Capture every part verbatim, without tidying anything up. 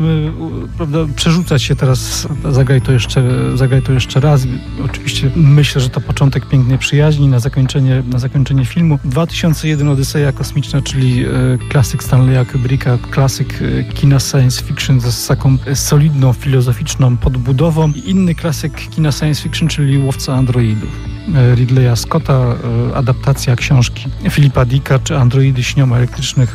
prawda, przerzucać się teraz, zagraj to jeszcze, zagraj to jeszcze raz. Oczywiście myślę, że to początek pięknej przyjaźni na zakończenie, na zakończenie filmu. dwa tysiące jeden Odyseja kosmiczna, czyli e, klasyk Stanleya Kubricka, klasyk e, kina science fiction z taką solidną, filozoficzną podbudową. I inny klasyk kina science fiction, czyli Łowca androidów Ridleya Scotta, adaptacja książki Philipa Dicka, czy Androidy śnią o elektrycznych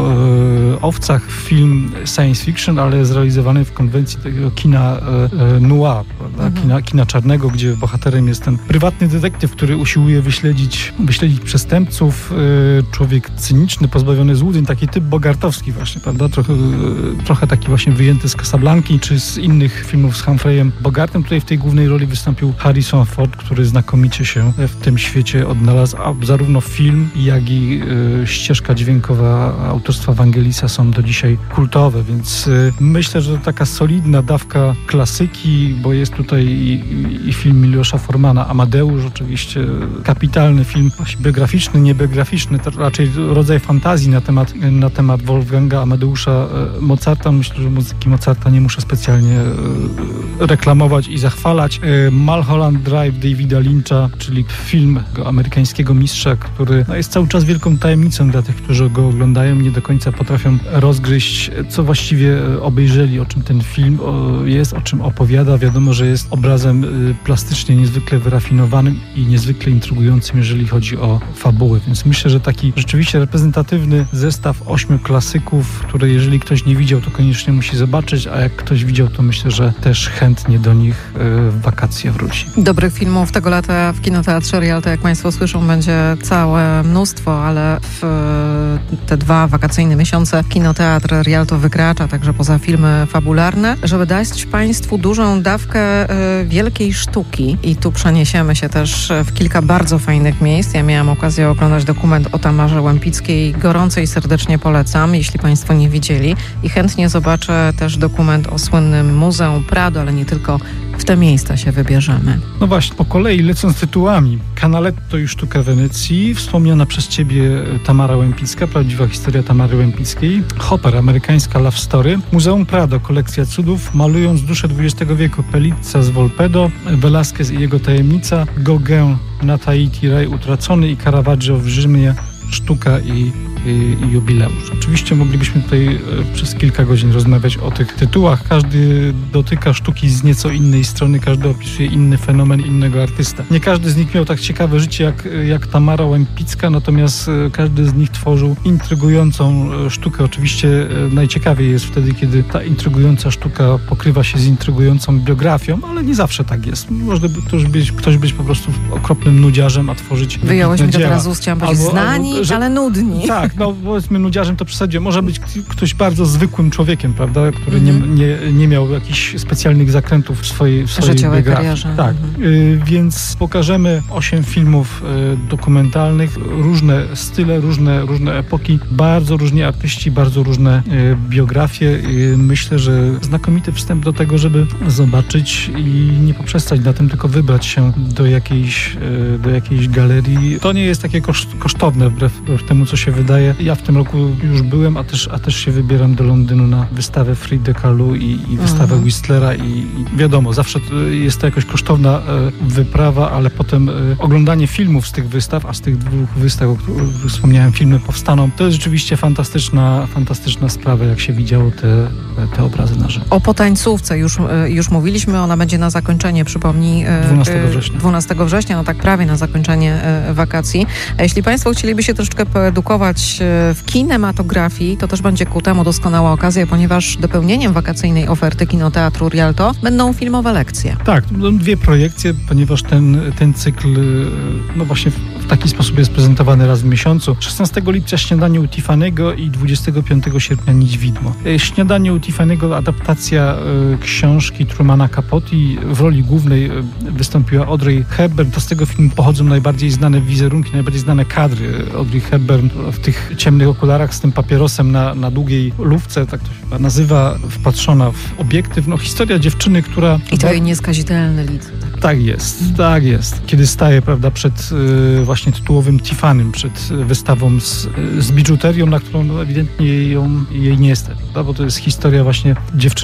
e, owcach. Film science fiction, ale zrealizowany w konwencji takiego kina e, noir, prawda? Mhm. Kina, kina czarnego, gdzie bohaterem jest ten prywatny detektyw, który usiłuje wyśledzić, wyśledzić przestępców. E, człowiek cyniczny, pozbawiony złudzeń, taki typ bogartowski właśnie, prawda? Trochę, e, trochę taki właśnie wyjęty z Casablanki, czy z innych filmów z Humphreyem Bogartem. Tutaj w tej głównej roli wystąpił Harrison Ford, który znakomicie się w tym świecie odnalazł, a zarówno film, jak i y, ścieżka dźwiękowa autorstwa Vangelisa są do dzisiaj kultowe, więc y, myślę, że to taka solidna dawka klasyki, bo jest tutaj i, i, i film Miłosza Formana, Amadeusz oczywiście, kapitalny film, biograficzny, niebiograficzny, to raczej rodzaj fantazji na temat, na temat Wolfganga Amadeusza Mozarta. Myślę, że muzyki Mozarta nie muszę specjalnie y, reklamować i zachwalać. Y, Mulholland Drive Davida Lyncha, czyli film amerykańskiego mistrza, który no, jest cały czas wielką tajemnicą dla tych, którzy go oglądają, nie do końca potrafią rozgryźć, co właściwie obejrzeli, o czym ten film jest, o czym opowiada. Wiadomo, że jest obrazem plastycznie niezwykle wyrafinowanym i niezwykle intrygującym, jeżeli chodzi o fabułę. Więc myślę, że taki rzeczywiście reprezentatywny zestaw ośmiu klasyków, które jeżeli ktoś nie widział, to koniecznie musi zobaczyć, a jak ktoś widział, to myślę, że też chętnie do nich w wakacje wróci. Dobrych filmów tego lata w Kinoteatrze Rialto, jak Państwo słyszą, będzie całe mnóstwo, ale w te dwa wakacyjne miesiące Kinoteatr Rialto wykracza także poza filmy fabularne, żeby dać Państwu dużą dawkę y, wielkiej sztuki. I tu przeniesiemy się też w kilka bardzo fajnych miejsc. Ja miałam okazję oglądać dokument o Tamarze Łępickiej. Gorąco i serdecznie polecam, jeśli Państwo nie widzieli. I chętnie zobaczę też dokument o słynnym Muzeum Prado, ale nie tylko. W te miejsca się wybierzemy. No właśnie, po kolei lecąc tytułami. Canaletto i sztuka Wenecji, wspomniana przez Ciebie Tamara Łępicka, prawdziwa historia Tamary Łępickiej. Hopper, amerykańska love story. Muzeum Prado, kolekcja cudów, malując duszę dwudziestego wieku. Pelizza z Volpedo, Velázquez i jego tajemnica, Gauguin na Tahiti, raj utracony i Caravaggio w Rzymie, sztuka i i jubileusz. Oczywiście moglibyśmy tutaj e, przez kilka godzin rozmawiać o tych tytułach. Każdy dotyka sztuki z nieco innej strony, każdy opisuje inny fenomen innego artysta. Nie każdy z nich miał tak ciekawe życie jak, jak Tamara Łępicka, natomiast e, każdy z nich tworzył intrygującą e, sztukę. Oczywiście e, najciekawiej jest wtedy, kiedy ta intrygująca sztuka pokrywa się z intrygującą biografią, ale nie zawsze tak jest. Może ktoś być, ktoś być po prostu okropnym nudziarzem, a tworzyć Wyjąłeś mi to dzieła. teraz z ust, chciałam powiedzieć Albo, znani, albo, że, ale nudni. Tak, no powiedzmy nudziarzem to przesadzie. Może być ktoś bardzo zwykłym człowiekiem, prawda, który mm-hmm. nie, nie, nie miał jakichś specjalnych zakrętów w swojej, w swojej życiowej biografii. karierze. Tak, mm-hmm. y, więc pokażemy osiem filmów y, dokumentalnych, różne style, różne, różne epoki, bardzo różni artyści, bardzo różne y, biografie. Y, myślę, że znakomity wstęp do tego, żeby zobaczyć i nie poprzestać na tym, tylko wybrać się do jakiejś, y, do jakiejś galerii. To nie jest takie koszt, kosztowne wbrew, wbrew temu, co się wydaje. Ja w tym roku już byłem, a też, a też się wybieram do Londynu na wystawę Frida Kahlo i, i wystawę mhm. Whistlera i, i wiadomo, zawsze jest to jakaś kosztowna e, wyprawa, ale potem e, oglądanie filmów z tych wystaw, a z tych dwóch wystaw, o których wspomniałem, filmy powstaną, to jest rzeczywiście fantastyczna, fantastyczna sprawa, jak się widziało te, te obrazy na żywo. O potańcówce już, już mówiliśmy, ona będzie na zakończenie, przypomnij, dwunastego września. dwunastego września, no tak prawie na zakończenie wakacji. A jeśli Państwo chcieliby się troszeczkę poedukować w kinematografii, to też będzie ku temu doskonała okazja, ponieważ dopełnieniem wakacyjnej oferty Kinoteatru Rialto będą filmowe lekcje. Tak, będą dwie projekcje, ponieważ ten, ten cykl no właśnie w taki sposób jest prezentowany raz w miesiącu. szesnastego lipca Śniadanie u Tiffany'ego i dwudziestego piątego sierpnia Niedźwidmo. Śniadanie u Tiffany'ego, adaptacja y, książki Trumana Capote. W roli głównej y, wystąpiła Audrey Hepburn. To z tego filmu pochodzą najbardziej znane wizerunki, najbardziej znane kadry. Audrey Hepburn w tych ciemnych okularach z tym papierosem na, na długiej lufce, tak to się chyba nazywa, wpatrzona w obiektyw. No, historia dziewczyny, która... I to jej nieskazitelny lit. Tak, tak jest, tak jest. Kiedy staje, prawda, przed y, właśnie właśnie tytułowym Tiffany'm, przed wystawą z, z biżuterią, na którą no, ewidentnie ją, jej nie stać, prawda? Bo to jest historia właśnie dziewczyny,